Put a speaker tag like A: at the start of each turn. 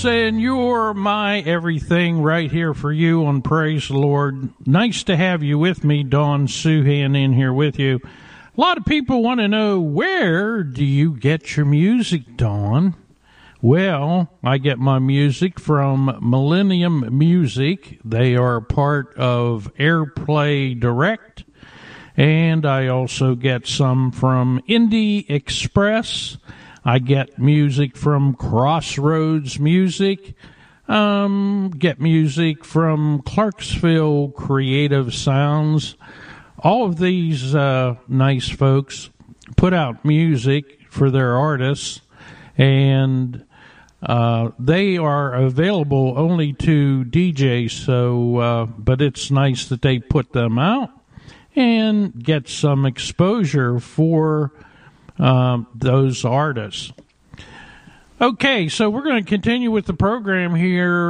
A: saying you're my everything right here for you on Praise the Lord. Nice to have you with me, Dawn Suhan, in here with you. A lot of people want to know, where do you get your music, Dawn? Well, I get my music from Millennium Music. They are part of Airplay Direct. And I also get some from Indie Express. I get music from Crossroads Music, get music from Clarksville Creative Sounds. All of these nice folks put out music for their artists, and they are available only to DJs, so but it's nice that they put them out and get some exposure for those artists. Okay, so we're going to continue with the program here.